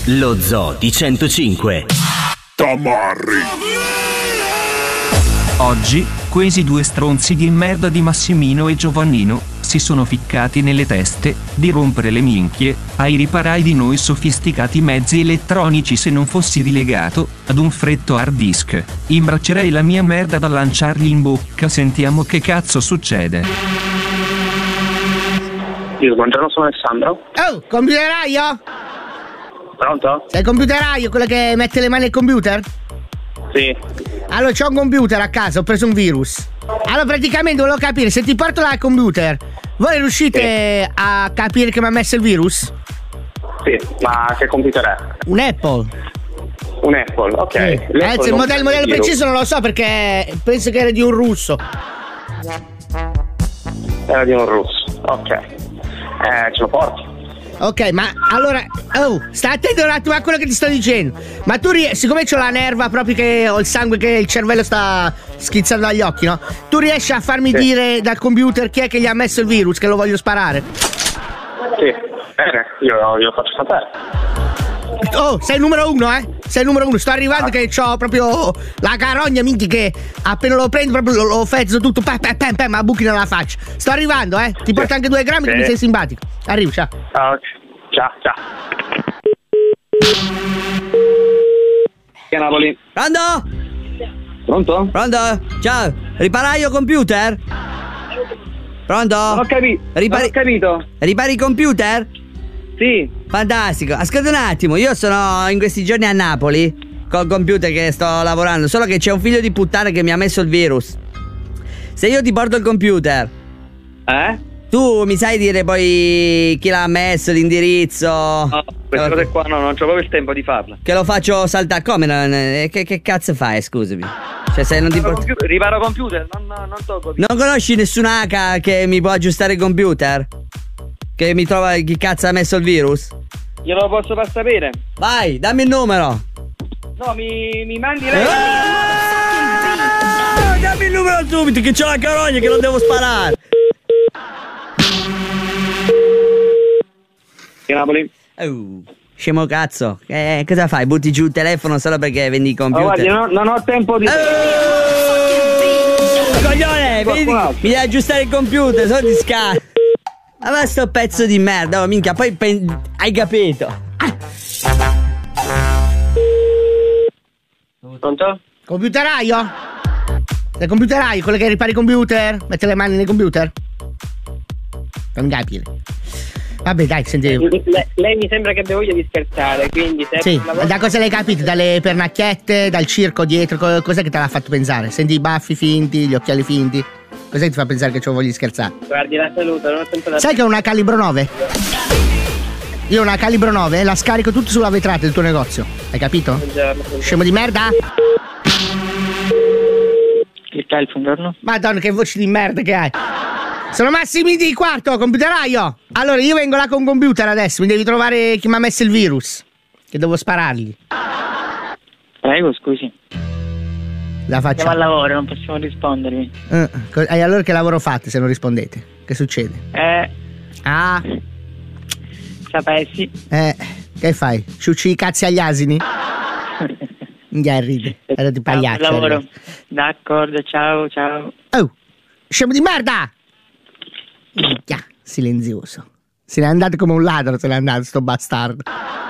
Lo Zoo di 105. Tamarri. Oggi, questi due stronzi di merda di Massimino e Giovannino si sono ficcati nelle teste di rompere le minchie ai riparai di noi sofisticati mezzi elettronici. Se non fossi rilegato ad un freddo hard disk, imbraccerei la mia merda da lanciargli in bocca. Sentiamo che cazzo succede. Buongiorno, sono Alessandro. Oh, computeraio? Pronto? Sei il computeraio, quello che mette le mani al computer? Sì. Allora, c'ho un computer a casa, ho preso un virus. Allora, praticamente volevo capire, se ti porto là al computer, voi riuscite a capire che mi ha messo il virus? Sì, ma che computer è? Un Apple. Un Apple, ok. Sì. Il modello preciso non lo so perché penso che era di un russo. Era di un russo, ok. Ce lo porti? Ok, ma allora, stai attento un attimo a quello che ti sto dicendo. Ma tu, siccome c'ho la nerva proprio che ho il sangue, che il cervello sta schizzando dagli occhi, no? Tu riesci a farmi dire dal computer chi è che gli ha messo il virus, che lo voglio sparare? Sì, bene, io lo faccio sapere. Oh, sei il numero uno, sei il numero uno. Sto arrivando che c'ho proprio la carogna, minchia, che appena lo prendo proprio lo fezzo tutto, ma buchi nella faccia. Sto arrivando, ti porto anche 2 grammi che mi sei simpatico. Arrivo, ciao. Ciao. Napoli. Pronto? Pronto? Ciao, riparaio computer? Pronto? Non ho capito. Ripari computer? Sì. Fantastico. Ascolta un attimo, io sono in questi giorni a Napoli col computer che sto lavorando, solo che c'è un figlio di puttana che mi ha messo il virus. Se io ti porto il computer, tu mi sai dire poi chi l'ha messo, l'indirizzo? No, queste cose qua non c'ho proprio il tempo di farle. Che lo faccio saltare. Come? Che cazzo fai, scusami? Cioè, se non ti riparo computer, non tocco. Non conosci nessun hacker che mi può aggiustare il computer? Che mi trova chi cazzo ha messo il virus? Glielo posso far sapere. Vai, dammi il numero. No, mi mandi lei. Dammi il numero subito, che c'ho la carogna che non devo sparare. Napoli. Scemo cazzo. Cosa fai? Butti giù il telefono solo perché vendi i computer? Guardi, non ho tempo di... Coglione, mi devi aggiustare il computer, sono di scarto. Ma sto pezzo di merda, minchia, poi hai capito. Pronto? Computeraio? Sei computeraio, quello che ripari i computer? Mette le mani nei computer? Non capire. Vabbè, dai, senti. Lei mi sembra che abbia voglia di scherzare, quindi se... Sì, da cosa l'hai capito? Dalle pernacchiette, dal circo dietro, cos'è che te l'ha fatto pensare? Senti i baffi finti, gli occhiali finti? Cos'è che ti fa pensare che ci voglia scherzare? Guardi, la saluto, non ho tempo da... Sai che ho una calibro 9? Io ho una calibro 9 la scarico tutto sulla vetrata del tuo negozio. Hai capito? Buongiorno. Scemo di merda? Che calcio, buongiorno? Madonna, che voce di merda che hai. Sono Massimi di quarto, computeraio. Allora, io vengo là con computer adesso. Mi devi trovare chi mi ha messo il virus, che devo sparargli. Prego, scusi. La faccio. Siamo al lavoro, non possiamo rispondervi. E allora che lavoro fate se non rispondete? Che succede? Sapessi. Che fai? Ciucci i cazzi agli asini? Già ride. Era di pagliaccio. Al lavoro. D'accordo, ciao. Oh, scemo di merda! Minchia, silenzioso. Se n'è andato come un ladro, se n'è andato sto bastardo.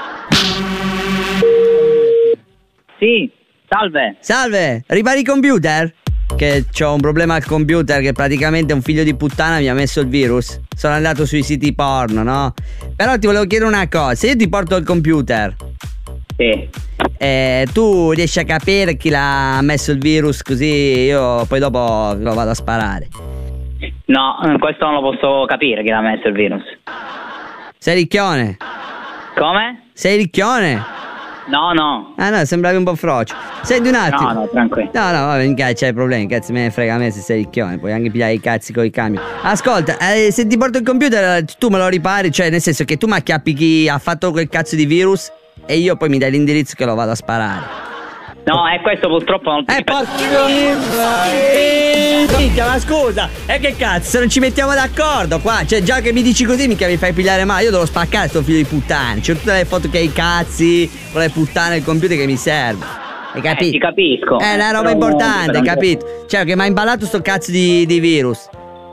Sì, Salve, ripari computer? Che c'ho un problema al computer, che praticamente un figlio di puttana mi ha messo il virus. Sono andato sui siti porno, no? Però ti volevo chiedere una cosa, se io ti porto il computer, sì, tu riesci a capire chi l'ha messo il virus, così io poi dopo lo vado a sparare? No, questo non lo posso capire chi l'ha messo il virus. Sei ricchione? Come? Sei ricchione? No. Ah no, sembravi un po' frocio. Senti un attimo. No, tranquillo. No, vabbè, c'hai problemi, cazzo me ne frega a me se sei ricchione, puoi anche pigliare i cazzi con i camion. Ascolta, se ti porto il computer tu me lo ripari, cioè nel senso che tu mi acchiappi chi ha fatto quel cazzo di virus e io poi mi dai l'indirizzo che lo vado a sparare. No, questo purtroppo non ti... porca minchia, ma scusa, e che cazzo, se non ci mettiamo d'accordo qua, cioè già che mi dici così mica mi fai pigliare male, io devo spaccare sto figlio di puttana, c'ho tutte le foto che hai i cazzi, con le puttane nel computer che mi serve. Hai capito? Ti capisco. È una roba Però importante, hai comunque, capito? Cioè che mi ha imballato sto cazzo di virus.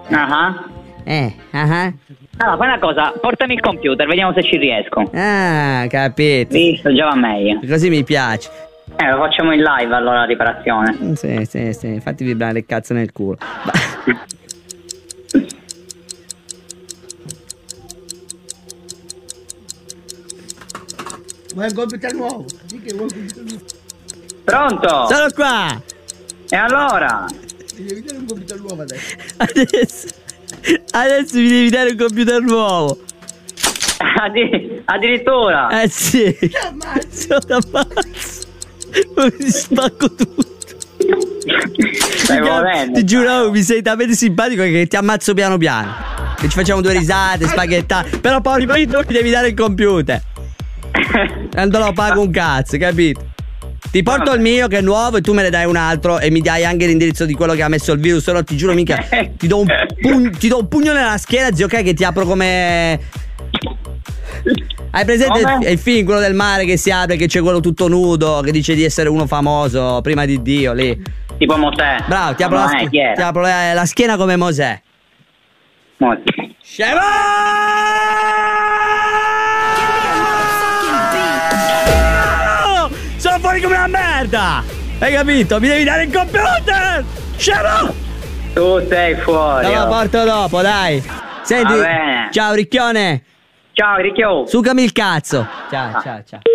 Allora, fai una cosa, portami il computer, vediamo se ci riesco. Ah, capito. Visto, già va meglio. Così mi piace. Lo facciamo in live allora la riparazione. Sì, fatti vibrare il cazzo nel culo. Vuoi un computer nuovo? Pronto? Sono qua! E allora? Mi devi dare un computer nuovo adesso. Adesso mi devi dare un computer nuovo. Addirittura? Eh sì. Sono da pazzo. Mi spacco tutto. Stai volendo. Ti giuro, mi sei talmente simpatico che ti ammazzo piano piano. Che ci facciamo due risate, spaghettate. Però poi tu mi devi dare il computer. Non te lo pago un cazzo, capito? Ti porto il mio che è nuovo e tu me ne dai un altro e mi dai anche l'indirizzo di quello che ha messo il virus. Se no ti giuro mica ti do un pugno nella schiena, zio, ok, che ti apro come... Hai presente il film, quello del mare che si apre, che c'è quello tutto nudo che dice di essere uno famoso prima di Dio lì? Tipo Mosè. Bravo, ti apro, ti apro la schiena come Mosè. Scemo! Sono fuori come una merda! Hai capito? Mi devi dare il computer! Scemo! Tu sei fuori. Te lo porto dopo, dai. Senti, va bene. Ciao Ricchione. Ciao Ricchio. Sugami il cazzo. Ciao.